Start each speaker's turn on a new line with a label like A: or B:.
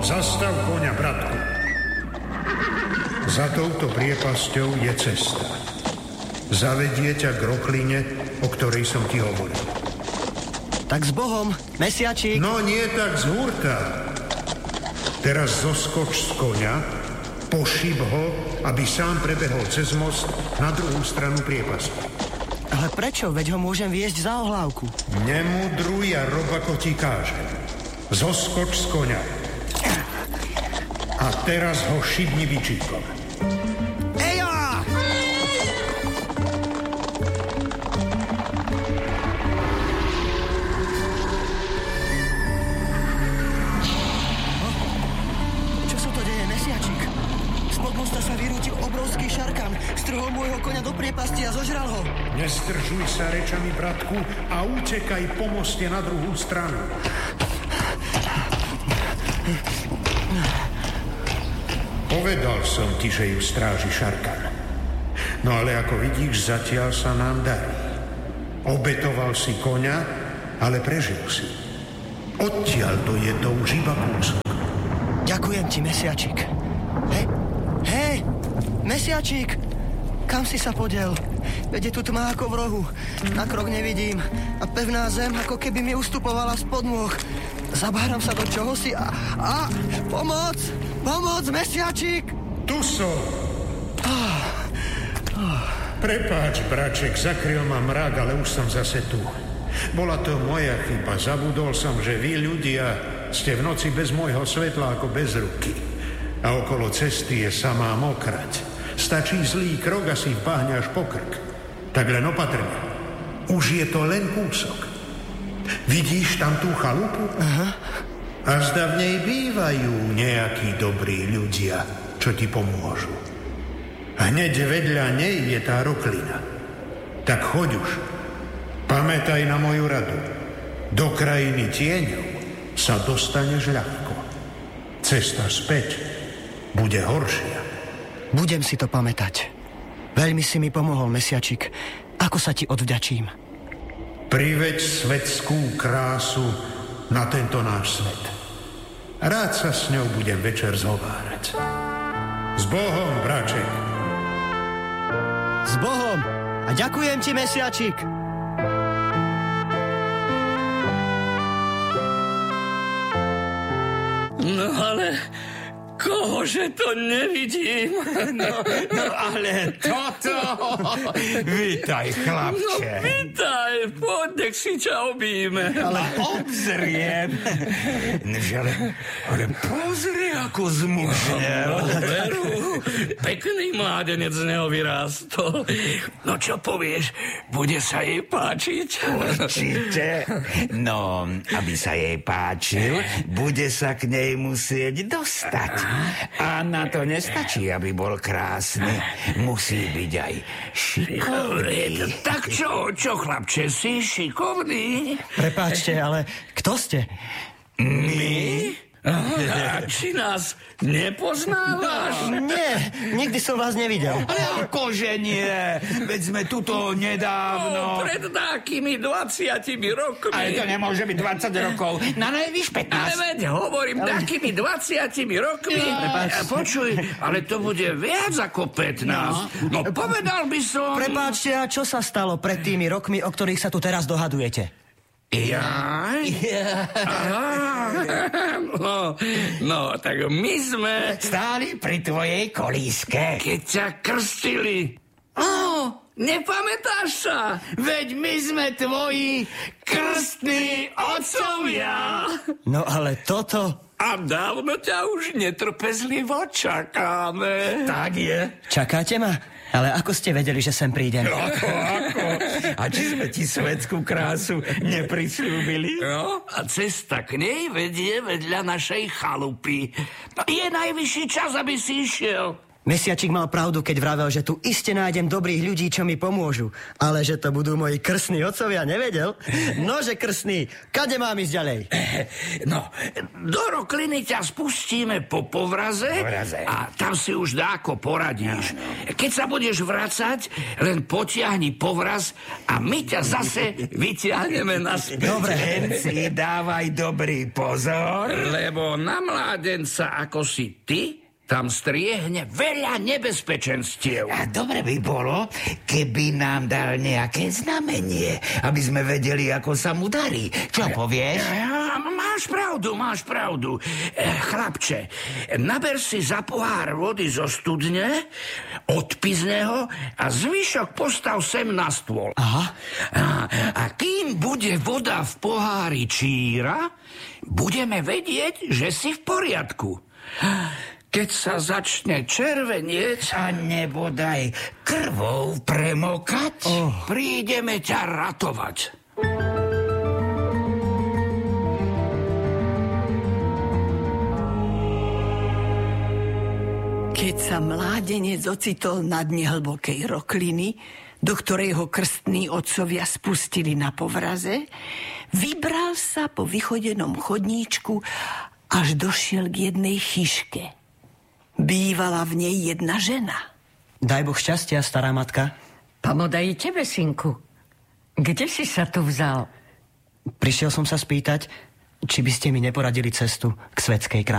A: Zastav koňa, bratku. Za touto priepasťou je cesta. Zavedie ťa k rokline, o ktorej som ti hovoril.
B: Tak s Bohom, mesiačik.
A: No nie tak z hurta. Teraz zoskoč z koňa, pošib ho, aby sám prebehol cez most na druhú stranu priepasti.
B: Ale prečo? Veď ho môžem viesť za ohlávku.
A: Nemudruj a rob, ako ti kážem. Zoskoč z koňa. A teraz ho šibni bičíkom.
B: Eja! Čo sa to deje, mesiačik? Spod mosta sa vyrútil obrovský šarkan, strhol môjho koňa do priepasti a zožral ho.
A: Nestržuj sa rečami, bratku, a utekaj po moste na druhú stranu. Povedal som ti, že ju stráži šarkan. No ale ako vidíš, zatiaľ sa nám darí. Obetoval si koňa, ale prežil si. Odtiaľ to je to už iba kúsok.
B: Ďakujem ti, mesiačik. Hej, mesiačik! Kam si sa podiel? Veď je tu tma ako v rohu. Na krok nevidím. A pevná zem, ako keby mi ustupovala spod nôh. Zabáram sa do čohosi a pomoc! Pomoc, mesiačik!
A: Tu som! Prepáč, braček, zakryl ma mrak, ale už som zase tu. Bola to moja chyba. Zabudol som, že vy, ľudia, ste v noci bez môjho svetla ako bez ruky. A okolo cesty je samá mokrať. Stačí zlý krok a si vbáhne až po krk. Tak len opatrne. Už je to len kúsok. Vidíš tam tú chalupu?
B: Aha.
A: A zda v nej bývajú nejakí dobrí ľudia, čo ti pomôžu. Hneď vedľa nej je tá roklina. Tak choď už. Pamätaj na moju radu. Do krajiny tieňov sa dostaneš ľahko. Cesta späť bude horšia.
B: Budem si to pamätať. Veľmi si mi pomohol, mesiačik. Ako sa ti odvďačím?
A: Priveď svetskú krásu na tento náš svet. Rád sa s ňou budem večer zhovárať. S Bohom, braček.
B: S Bohom! A ďakujem ti, mesiačik!
C: No ale kohože to nevidím?
D: No ale toto... Vítaj, chlapče.
C: No vítaj, poď, nech si ťa objíme.
D: Ale obzriem. Ale pozri, ako zmužnel.
C: Veru, pekný mládenec z neho vyrástol. No čo povieš, bude sa jej páčiť?
D: Určite. No, aby sa jej páčil, bude sa k nej musieť dostať. A na to nestačí, aby bol krásny. Musí byť aj šikovný.
C: Tak čo, chlapče, si šikovný?
B: Prepáčte, ale kto ste?
C: My? A či nás nepoznávaš?
B: Nie, nikdy som vás nevidel.
D: Ale akože nie? Veď sme tuto nedávno.
C: Pred takými 20 rokmi.
D: Ale to nemôže byť 20 rokov. Na najvyš 15.
C: Ale veď hovorím, takými 20 rokmi. Počuj, ale to bude viac ako 15. No povedal by som...
B: Prepáčte, a čo sa stalo pred tými rokmi, o ktorých sa tu teraz dohadujete?
C: Jaj? No, tak my sme...
D: Stáli pri tvojej kolíske.
C: Keď ťa krstili. Nepamätáš sa?
D: Veď my sme tvoji krstní otcovia.
B: No ale toto...
C: A dávno ťa už netrpezlivo čakáme.
D: Tak je.
B: Čakáte ma? Ale ako ste vedeli, že sem prídem?
D: Ako? A či sme ti svetskú krásu neprisľúbili?
C: No, a cesta k nej vedie vedľa našej chalupy. Je najvyšší čas, aby si išiel.
B: Mesiačik mal pravdu, keď vravel, že tu iste nájdem dobrých ľudí, čo mi pomôžu. Ale že to budú moji krstní otcovia, nevedel? Nože krstný, kade mám ísť ďalej?
C: No, do Rokliny ťa spustíme po povraze a tam si už dáko poradíš. Keď sa budeš vracať, len potiahni povraz a my ťa zase vytiahneme naspäť.
B: Dobre.
D: Len si dávaj dobrý pozor.
C: Lebo na mládenca, ako si ty, tam striehne veľa nebezpečenstiev.
D: A dobre by bolo, keby nám dal nejaké znamenie, aby sme vedeli, ako sa mu darí. Čo povieš?
C: Máš pravdu. Chlapče, naber si za pohár vody zo studne, odpizne ho a zvyšok postav sem na stôl.
B: Aha.
C: A kým bude voda v pohári číra, budeme vedieť, že si v poriadku. Keď sa začne červenieť
D: A nebodaj krvou premokať?
C: prídeme ťa ratovať.
E: Keď sa mládenec ocitol na dne hlbokej Rokliny, do ktorej ho krstní otcovia spustili na povraze, vybral sa po vychodenom chodníčku, až došiel k jednej chyške. Bývala v nej jedna žena.
B: Daj Boh šťastia, stará matka.
F: Pamoda i tebe, synku. Kde si sa tu vzal?
B: Prišiel som sa spýtať, či by ste mi neporadili cestu k svetskej kráľovnej.